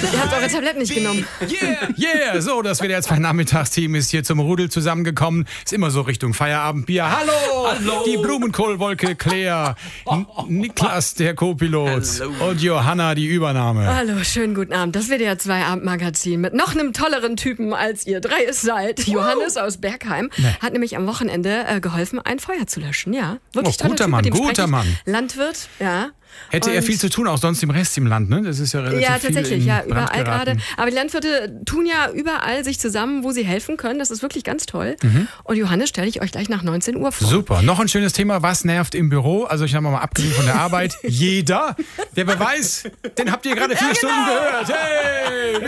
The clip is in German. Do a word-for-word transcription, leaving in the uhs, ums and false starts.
Ihr habt eure Tabletten nicht genommen. Yeah, yeah. So, das W D R zwei Nachmittagsteam ist hier zum Rudel zusammengekommen. Ist immer so Richtung Feierabendbier. Hallo! Hallo. Die Blumenkohlwolke Claire, N- Niklas, der Co-Pilot Hallo. und Johanna, die Übernahme. Hallo, schönen guten Abend. Das W D R zwei Abendmagazin mit noch einem tolleren Typen, als ihr drei es seid. Johannes aus Bergheim hat nämlich am Wochenende äh, geholfen, ein Feuer zu löschen. Ja, wirklich Oh, toller guter Typ, Mann, mit dem guter spreche ich. Mann. Landwirt, ja. Hätte er Und- viel zu tun, auch sonst im Rest im Land, ne? Das ist ja relativ Ja, viel tatsächlich, in ja, Brand überall geraten. gerade. Aber die Landwirte tun ja überall sich zusammen, wo sie helfen können. Das ist wirklich ganz toll. Und Johannes stelle ich euch gleich nach neunzehn Uhr vor. Super. Noch ein schönes Thema. Was nervt im Büro? Also ich habe mal abgesehen von der Arbeit. Jeder. Der Beweis, den habt ihr gerade vier Stunden gehört. Hey!